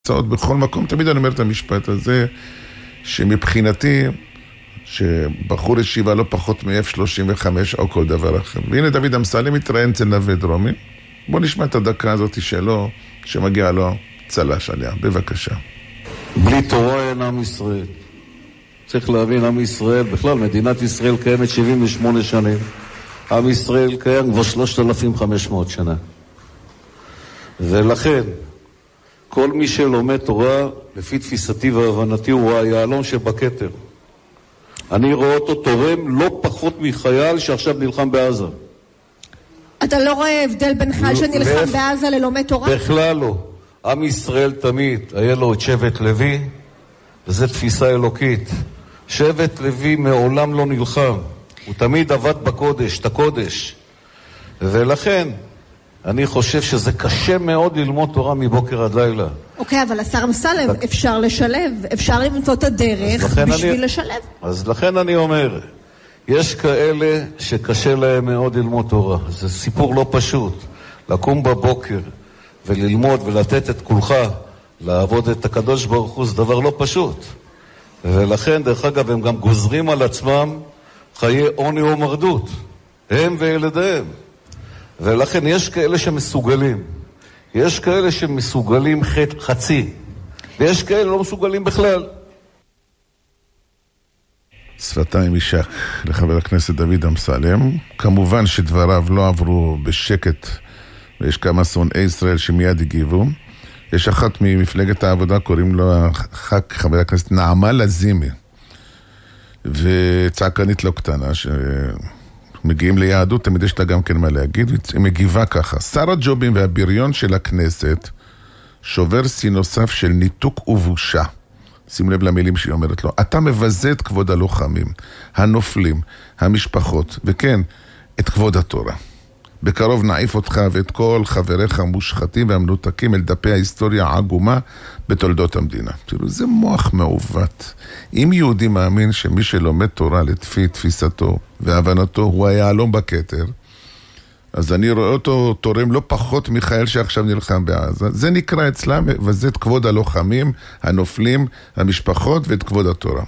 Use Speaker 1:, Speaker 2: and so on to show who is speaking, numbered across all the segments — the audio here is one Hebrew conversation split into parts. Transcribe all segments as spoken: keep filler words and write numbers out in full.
Speaker 1: בכל מקום, תמיד אני אומר את המשפט הזה, שמבחינתי, שבחור ישיבה לא פחות מ-אף שלושים וחמש או כל דבר אחר. והנה דוד אמסלם מתראיין אצל נווה דרומי. בוא נשמע את הדקה הזאת שלו, שמגיע לו צל"ש עליה. בבקשה.
Speaker 2: בלי תורה אין עם ישראל. צריך להבין, עם ישראל, בכלל מדינת ישראל קיימת שבעים ושמונה שנים. עם ישראל קיים כבר שלושת אלפים וחמש מאות שנה. ולכן, כל מי שלומד תורה, לפי תפיסתי והבנתי, הוא היעלון שבכתר. אני רואה אותו תורם לא פחות מחייל שעכשיו נלחם בעזה.
Speaker 3: אתה לא רואה הבדל בין חייל שנלחם בעזה ללומד תורה?
Speaker 2: בכלל לא. עם ישראל תמיד, היה לו את שבט לוי, וזו תפיסה אלוקית. שבט לוי מעולם לא נלחם. הוא תמיד עבד בקודש, את הקודש. ולכן, אני חושב שזה קשה מאוד ללמוד תורה מבוקר עד לילה.
Speaker 3: אוקיי, אבל השר אמסלם, אפשר לשלב, אפשר למצוא את הדרך בשביל
Speaker 2: אני,
Speaker 3: לשלב.
Speaker 2: אז לכן אני אומר, יש כאלה שקשה להם מאוד ללמוד תורה. זה סיפור לא פשוט. לקום בבוקר וללמוד ולתת את כולך, לעבוד את הקדוש ברוך הוא, זה דבר לא פשוט. ולכן, דרך אגב, הם גם גוזרים על עצמם חיי עוני או מרדות. הם וילדיהם. ולכן יש כאלה שמסוגלים, יש כאלה שמסוגלים חצי, ויש כאלה לא מסוגלים בכלל.
Speaker 1: שפתיים יישק לחבר הכנסת דוד אמסלם. כמובן שדבריו לא עברו בשקט, ויש כמה שונאי ישראל שמיד הגיבו. יש אחת ממפלגת העבודה, קוראים לו הח"כ חבר הכנסת נעמה לזימי, וצעקנית לא קטנה, ש... מגיעים ליהדות, תמיד יש לה גם כן מה להגיד, היא מגיבה ככה: שר הג'ובים והבריון של הכנסת שובר שיא נוסף של ניתוק ובושה. שים לב למילים שהיא אומרת לו. אתה מבזה את כבוד הלוחמים, הנופלים, המשפחות, וכן, את כבוד התורה. בקרוב נעיף אותך ואת כל חבריך המושחתים והמנותקים אל דפי ההיסטוריה העגומה בתולדות המדינה. תראו, זה מוח מעוות. אם יהודי מאמין שמי שלומד תורה לפי תפיסתו והבנתו הוא היעלום בכתר, אז אני רואה אותו תורם לא פחות מחייל שעכשיו נלחם בעזה. זה נקרא אצלם, וזה את כבוד הלוחמים, הנופלים, המשפחות ואת כבוד התורה.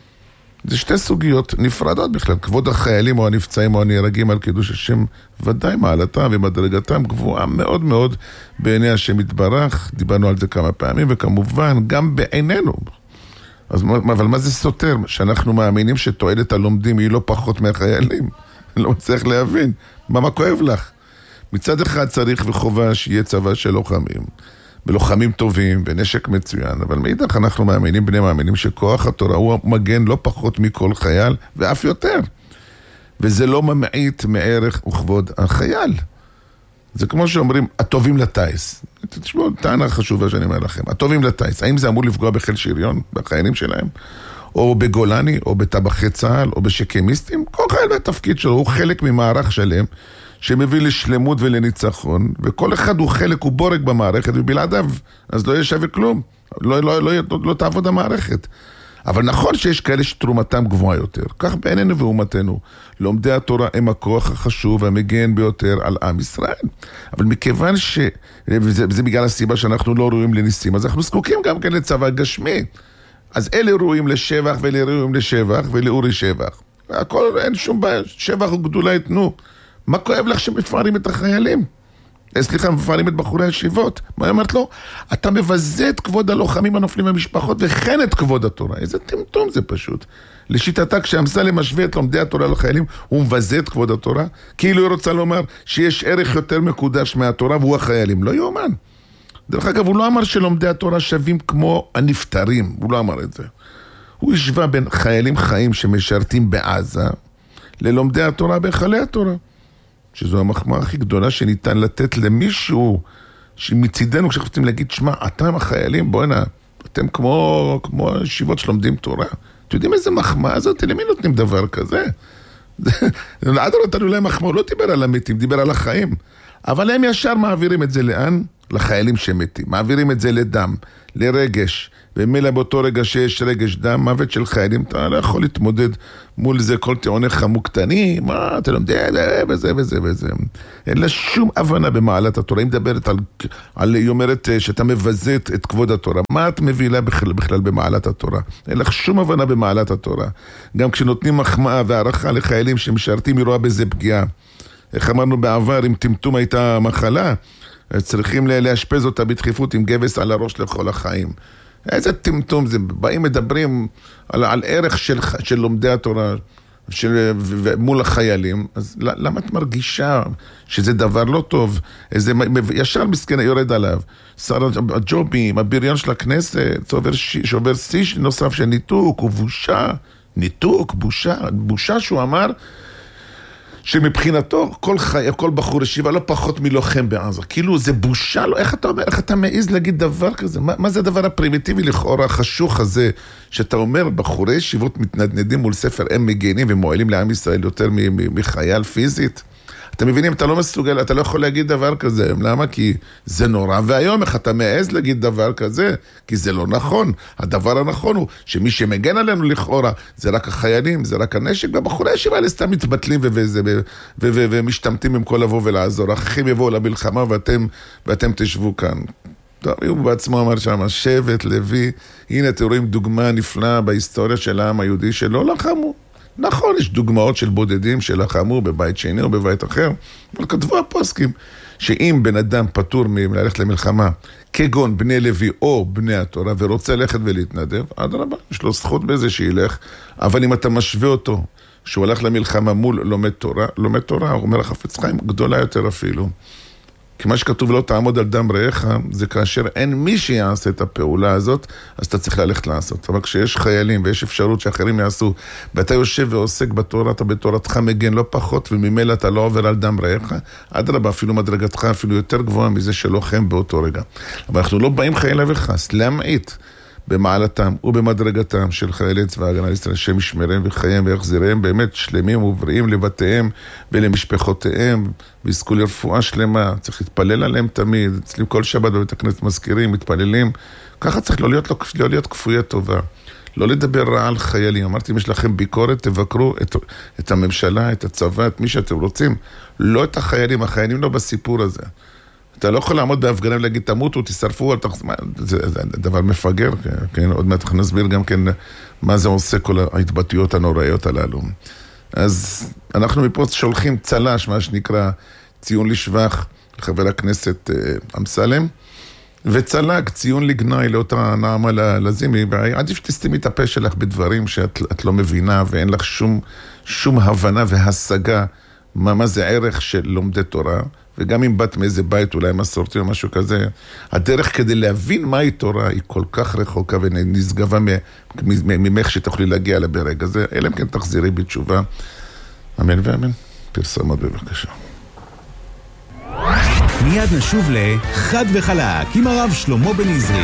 Speaker 1: זה שתי סוגיות נפרדות בכלל. כבוד החיילים או הנפצעים או הנהרגים על קידוש השם, ודאי מעלתם ומדרגתם גבוהה מאוד מאוד בעיני השם יתברך. דיברנו על זה כמה פעמים, וכמובן גם בעינינו. אז, אבל מה זה סותר? שאנחנו מאמינים שתועלת הלומדים היא לא פחות מהחיילים. אני לא מצליח להבין. מה, מה כואב לך? מצד אחד צריך וחובה שיהיה צבא של לוחמים. בלוחמים טובים ונשק מצוין, אבל מאידך אנחנו מאמינים, בני מאמינים, שכוח התורה הוא מגן לא פחות מכל חייל, ואף יותר. וזה לא ממעיט מערך וכבוד החייל. זה כמו שאומרים, הטובים לטייס. תשמעו, טענה חשובה שאני אומר לכם. הטובים לטייס. האם זה אמור לפגוע בחיל שריון, בחיילים שלהם? או בגולני, או בטבחי צהל, או בשקמיסטים? כל חייל והתפקיד שלו הוא חלק ממערך שלם, שמביא לשלמות ולניצחון, וכל אחד הוא חלק, הוא בורג במערכת, ובלעדיו, אז לא יהיה שווה כלום, לא, לא, לא, לא, לא תעבוד המערכת. אבל נכון שיש כאלה שתרומתם גבוהה יותר, כך בעינינו ואומתנו, לומדי התורה הם הכוח החשוב והמגן ביותר על עם ישראל. אבל מכיוון ש... וזה, וזה בגלל הסיבה שאנחנו לא ראויים לניסים, אז אנחנו זקוקים גם כן לצבא גשמי. אז אלה ראויים לשבח, ואלה ראויים לשבח, ולאורי שבח. הכל, אין שום בעיה, שבח וגדולה יתנו. מה כואב לך שמפארים את החיילים? סליחה, מפארים את בחורי הישיבות. מה אומרת לו? אתה מבזה את כבוד הלוחמים הנופלים במשפחות, וכן את כבוד התורה. איזה טמטום זה פשוט. לשיטתה, כשאמסלם משווה את לומדי התורה לחיילים, הוא מבזה את כבוד התורה, כאילו היא רוצה לומר שיש ערך יותר מקודש מהתורה, והוא החיילים. לא יאומן. דרך אגב, הוא לא אמר שלומדי התורה שווים כמו הנפטרים. הוא לא אמר את זה. הוא השווה בין חיילים חיים שמשרתים בעזה, ללומדי התורה בהיכלי התורה. שזו המחמאה הכי גדולה שניתן לתת למישהו שמצידנו, כשאנחנו רוצים להגיד, שמה, אתם החיילים, בואו הנה, אתם כמו, כמו הישיבות שלומדים תורה. אתם יודעים איזה מחמאה הזאת? למי נותנים דבר כזה? עד לא נתנו להם מחמאה, הוא לא דיבר על המתים, דיבר על החיים. אבל הם ישר מעבירים את זה לאן? לחיילים שמתים, מעבירים את זה לדם, לרגש, ומילא באותו רגע שיש רגש דם, מוות של חיילים, אתה לא יכול להתמודד מול זה כל טיעוניך מוקטנים, מה, אתה לא יודע, וזה וזה וזה. אין לה שום הבנה במעלת התורה, היא מדברת על, על, היא אומרת שאתה מבזת את כבוד התורה, מה את מבילה בכלל, בכלל במעלת התורה? אין לך שום הבנה במעלת התורה. גם כשנותנים מחמאה והערכה לחיילים שמשרתים, היא רואה בזה פגיעה. איך אמרנו בעבר, אם טמטום הייתה מחלה, צריכים להשפז אותה בדחיפות עם גבס על הראש לכל החיים. איזה טמטום זה, באים מדברים על, על ערך של, של לומדי התורה של, מול החיילים, אז למה את מרגישה שזה דבר לא טוב? איזה, ישר מסכן יורד עליו, שר הג'ובים, הבריון של הכנסת, שובר, שובר שיא נוסף של ניתוק, ובושה, ניתוק, בושה, בושה שהוא אמר, שמבחינתו כל חי, כל בחור ישיבה לא פחות מלוחם בעזה. כאילו זה בושה לו, איך אתה אומר, איך אתה מעז להגיד דבר כזה? מה, מה זה הדבר הפרימיטיבי לכאורה החשוך הזה, שאתה אומר, בחורי ישיבות מתנדנדים מול ספר, הם מגיינים ומועלים לעם ישראל יותר מחייל פיזית? אתם מבינים, אתה לא מסוגל, אתה לא יכול להגיד דבר כזה. למה? כי זה נורא, והיום איך אתה מעז להגיד דבר כזה? כי זה לא נכון. הדבר הנכון הוא שמי שמגן עלינו לכאורה, זה רק החיילים, זה רק הנשק, והבחורי הישיבה האלה סתם מתבטלים ומשתמטים עם כל לבוא ולעזור. אחים יבואו למלחמה ואתם, ואתם תשבו כאן. הוא בעצמו אמר שם, שבט, לוי, הנה אתם רואים דוגמה נפלאה בהיסטוריה של העם היהודי שלא לחמו. נכון, יש דוגמאות של בודדים שלחמו בבית שני או בבית אחר, אבל כתבו הפוסקים שאם בן אדם פטור מללכת למלחמה, כגון בני לוי או בני התורה, ורוצה ללכת ולהתנדב, עד רבה, יש לו זכות בזה שילך, אבל אם אתה משווה אותו, שהוא הלך למלחמה מול לומד תורה, לומד תורה, הוא אומר החפץ חיים, גדולה יותר אפילו. כי מה שכתוב לא תעמוד על דם רעך, זה כאשר אין מי שיעשה את הפעולה הזאת, אז אתה צריך ללכת לעשות. אבל כשיש חיילים ויש אפשרות שאחרים יעשו, ואתה יושב ועוסק בתורה, אתה בתורתך מגן לא פחות, וממילא אתה לא עובר על דם רעך, עד רבה, אפילו מדרגתך אפילו יותר גבוהה מזה שלוחם באותו רגע. אבל אנחנו לא באים חיילה וחס, להמעיט במעלתם ובמדרגתם של חיילי צבא ההגנה לישראל, שם ישמרם וחייהם ויחזיריהם באמת שלמים ובריאים לבתיהם ולמשפחותיהם, ויזכו לרפואה שלמה. צריך להתפלל עליהם תמיד, אצלי כל שבת בבית הכנסת מזכירים, מתפללים. ככה צריך לא להיות, לא להיות כפויה טובה, לא לדבר רע על חיילים. אמרתי, אם יש לכם ביקורת, תבקרו את, את הממשלה, את הצבא, את מי שאתם רוצים, לא את החיילים. החיילים לא בסיפור הזה. אתה לא יכול לעמוד בהפגנה ולהגיד, תמותו, תשרפו, זה, זה דבר מפגר, כן? עוד מעט נסביר גם כן מה זה עושה כל ההתבטאויות הנוראיות הללו. אז אנחנו מפה שולחים צלש, מה שנקרא ציון לשבח לחבר הכנסת אמסלם, וצלק, ציון לגנאי לאותה נעמה לזימי, ועדיף שתסתימי את הפה שלך בדברים שאת את לא מבינה, ואין לך שום, שום הבנה והשגה מה, מה זה ערך של לומדי תורה, וגם אם באת מאיזה בית, אולי מסורתי או משהו כזה, הדרך כדי להבין מהי תורה היא כל כך רחוקה ונשגבה ממך שתוכלי להגיע לה ברגע זה, אלא אם כן תחזירי בתשובה. אמן ואמן. פרסומות בבקשה.
Speaker 4: מיד נשוב לחד וחלק עם הרב שלמה בן עזרי.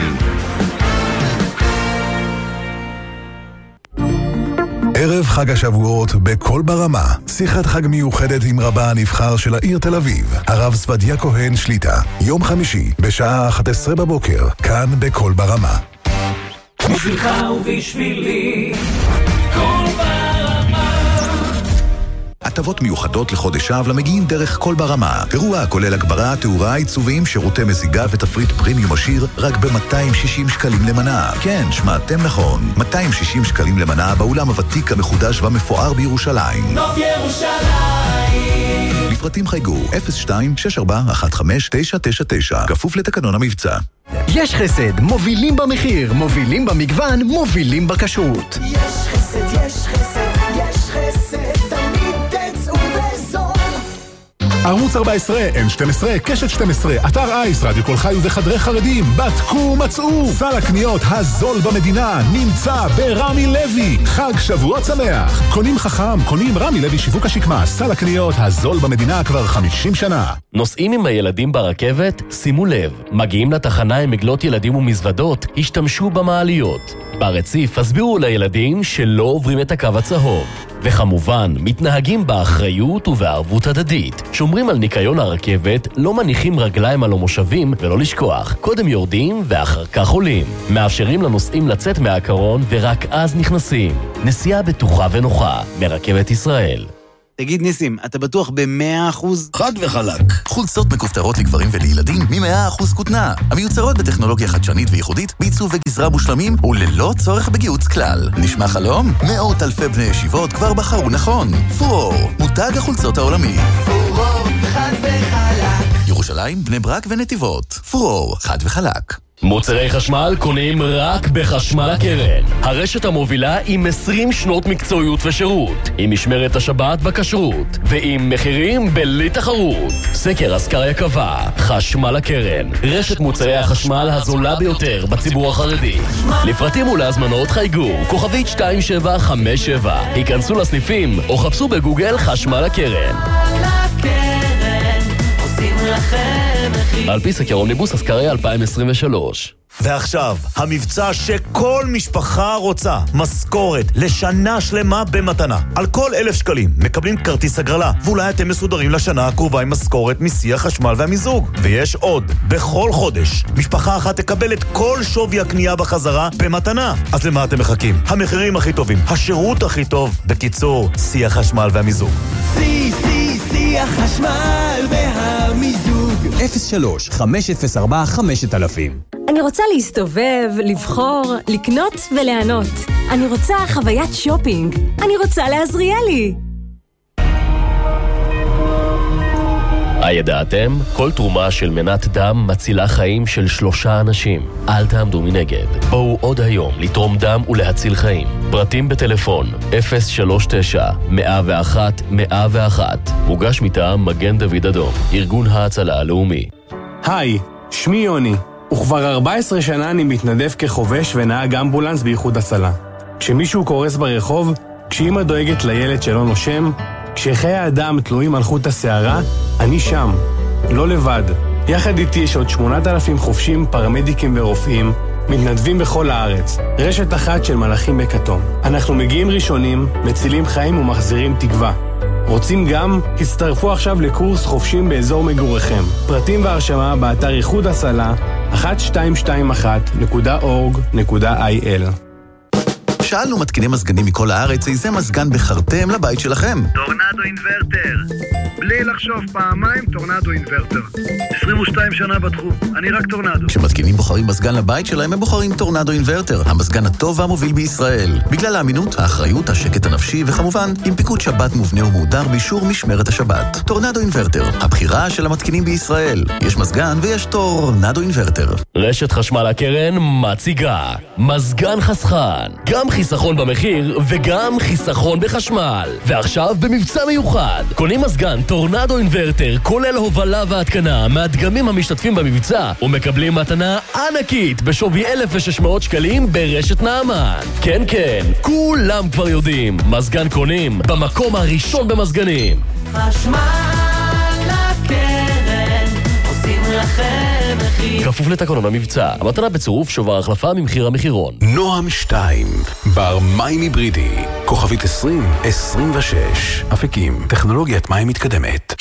Speaker 5: ערב חג השבועות בכל ברמה. שיחת חג מיוחדת עם רבה הנבחר של העיר תל אביב, הרב צפדיה כהן שליטה. יום חמישי, בשעה אחת עשרה בבוקר, כאן בכל ברמה.
Speaker 6: בשבילך ובשבילי, כל ברמה.
Speaker 5: הטבות מיוחדות לחודש אב למגיעים דרך כל ברמה. אירוע כולל הגברה, תאורה, עיצובים, שירותי מזיגה ותפריט פרימיום עשיר רק ב-מאתיים ושישים שקלים למנה. כן, שמעתם נכון. מאתיים ושישים שקלים למנה באולם הוותיק המחודש והמפואר בירושלים.
Speaker 6: נוף ירושלים.
Speaker 5: לפרטים חייגו אפס שתיים שש ארבע אחת חמש תשע תשע תשע. כפוף לתקנון המבצע.
Speaker 7: יש חסד, מובילים במחיר, מובילים במגוון, מובילים בכשרות.
Speaker 6: יש חסד, יש חסד, יש חסד, תמיד תצאו בזול.
Speaker 8: ערוץ ארבע עשרה, אן שתים עשרה, קשת שתים עשרה, אתר אייס, רדיו כל חי ובחדרי חרדים, בדקו מצאו. סל הקניות הזול במדינה נמצא ברמי לוי. חג שבועות שמח. קונים חכם, קונים רמי לוי שיווק השקמה. סל הקניות הזול במדינה כבר חמישים שנה.
Speaker 9: נוסעים עם הילדים ברכבת? שימו לב, מגיעים לתחנה עם מגלות ילדים ומזוודות, השתמשו במעליות. ברציף הסבירו לילדים שלא עוברים את הקו הצהוב. וכמובן, מתנהגים באחריות ובערבות הדדית. שומרים על ניקיון הרכבת, לא מניחים רגליים על המושבים ולא לשכוח. קודם יורדים ואחר כך עולים. מאפשרים לנוסעים לצאת מהקרון ורק אז נכנסים. נסיעה בטוחה ונוחה מרכבת ישראל.
Speaker 10: תגיד ניסים, אתה בטוח ב-מאה אחוז?
Speaker 5: חד וחלק. חולצות מכופתרות לגברים ולילדים מ-מאה אחוז כותנה. המיוצרות בטכנולוגיה חדשנית וייחודית, בעיצוב וגזרה מושלמים וללא צורך בגיוץ כלל. נשמע חלום? מאות אלפי בני ישיבות כבר בחרו נכון. פורור, מותג החולצות העולמי.
Speaker 6: פורור, חד וחלק.
Speaker 5: ירושלים, בני ברק ונתיבות. פורור, חד וחלק.
Speaker 9: מוצרי חשמל קונים רק בחשמל הקרן. הרשת המובילה עם עשרים שנות מקצועיות ושירות, עם משמרת השבת בכשרות, ועם מחירים בלי תחרות. סקר אסקריה קבע, חשמל הקרן, רשת מוצרי החשמל הזולה ביותר בציבור החרדי. לפרטים ולהזמנות חייגו, כוכבית שתיים שבע חמש שבע. היכנסו לסניפים או חפשו בגוגל חשמל הקרן. על פי סקר אומניבוס אסקריה אלפיים עשרים ושלוש.
Speaker 11: ועכשיו, המבצע שכל משפחה רוצה, משכורת לשנה שלמה במתנה. על כל אלף שקלים מקבלים כרטיס הגרלה, ואולי אתם מסודרים לשנה הקרובה עם משכורת מסי החשמל והמיזוג. ויש עוד, בכל חודש, משפחה אחת תקבל את כל שווי הקנייה בחזרה במתנה. אז למה אתם מחכים? המחירים הכי טובים, השירות הכי טוב, בקיצור, סי החשמל והמיזוג.
Speaker 6: סי, סי, סי החשמל והמיזוג.
Speaker 4: אפס שלוש חמש אפס ארבע חמש אלפים.
Speaker 12: אני רוצה להסתובב, לבחור, לקנות וליהנות. אני רוצה חוויית שופינג. אני רוצה לעזריאלי.
Speaker 9: הידעתם? כל תרומה של מנת דם מצילה חיים של שלושה אנשים. אל תעמדו מנגד. בואו עוד היום לתרום דם ולהציל חיים. פרטים בטלפון אפס שלוש תשע מאה ואחת מאה ואחת. מוגש מטעם מגן דוד אדום, ארגון ההצלה הלאומי.
Speaker 13: היי, שמי יוני. וכבר ארבע עשרה שנה אני מתנדב כחובש ונהג אמבולנס באיחוד הצלה. כשמישהו קורס ברחוב, כשאמא דואגת לילד שלא נושם, כשחיי האדם תלויים על חוט השערה, אני שם, לא לבד. יחד איתי יש עוד שמונת אלפים חובשים, פרמדיקים ורופאים, מתנדבים בכל הארץ. רשת אחת של מלאכים בכתום. אנחנו מגיעים ראשונים, מצילים חיים ומחזירים תקווה. רוצים גם? הצטרפו עכשיו לקורס חובשים באזור מגוריכם. פרטים והרשמה באתר איחוד הצלה אחת שתיים שתיים אחת נקודה אורג נקודה איי אל.
Speaker 5: שאלנו מתקיני מזגנים מכל הארץ איזה מזגן בחרתם לבית שלכם.
Speaker 14: טורנדו אינברטר. בלי לחשוב פעמיים, טורנדו אינברטר. עשרים ושתיים שנה בתחום, אני רק טורנדו.
Speaker 5: כשמתקינים בוחרים מזגן לבית שלהם, הם בוחרים טורנדו אינברטר, המזגן הטוב והמוביל בישראל. בגלל האמינות, האחריות, השקט הנפשי, וכמובן, עם פיקוד שבת מובנה ומהודר באישור משמרת השבת. טורנדו אינברטר, הבחירה של המתקינים בישראל. יש מזגן ויש טורנדו אינברטר.
Speaker 9: רשת חשמל הקרן מציגה מזגן חסכן, גם חיסכון במחיר וגם חיסכון בחשמל. ועכשיו במבצע מיוחד, קונים מזגן טורנדו אינברטר כולל הובלה והתקנה מהדגמים המשתתפים במבצע ומקבלים מתנה ענקית בשווי אלף ושש מאות שקלים ברשת נעמן. כן כן, כולם כבר יודעים, מזגן קונים במקום הראשון במזגנים.
Speaker 6: חשמל הקרן עושים לכם מחיר.
Speaker 9: כפוף לתקנון המבצע, המתנה בצירוף שובר החלפה ממחיר המחירון.
Speaker 8: נועם שתיים, בר מים היברידי, כוכבית עשרים עשרים ושש, אפיקים, טכנולוגיית מים מתקדמת.